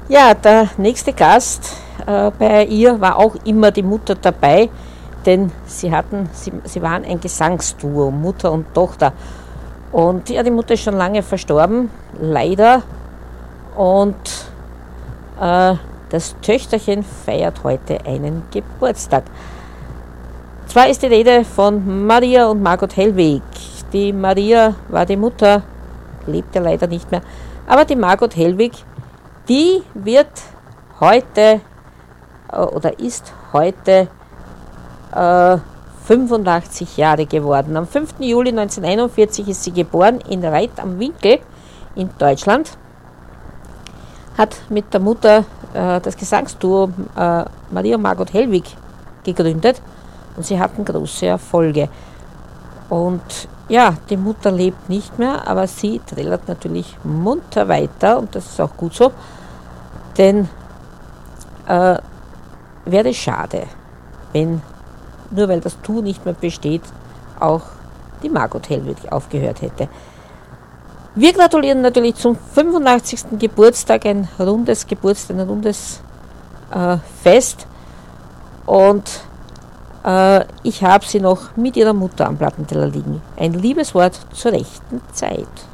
Ja, der nächste Gast bei ihr war auch immer die Mutter dabei, denn sie waren ein Gesangsduo, Mutter und Tochter. Und ja, die Mutter ist schon lange verstorben, leider. Und das Töchterchen feiert heute einen Geburtstag. Zwar ist die Rede von Maria und Margot Hellwig. Die Maria war die Mutter, lebt ja leider nicht mehr. Aber die Margot Hellwig, die wird heute oder ist heute 85 Jahre geworden. Am 5. Juli 1941 ist sie geboren in Reit am Winkl in Deutschland. Hat mit der Mutter das Gesangsduo Maria und Margot Hellwig gegründet und sie hatten große Erfolge. Und ja, die Mutter lebt nicht mehr, aber sie trällert natürlich munter weiter und das ist auch gut so, denn wäre schade, wenn nur weil das Tu nicht mehr besteht, auch die Margot Hellwig aufgehört hätte. Wir gratulieren natürlich zum 85. Geburtstag, ein rundes Fest und ich habe sie noch mit ihrer Mutter am Plattenteller liegen. Ein Liebeswort zur rechten Zeit.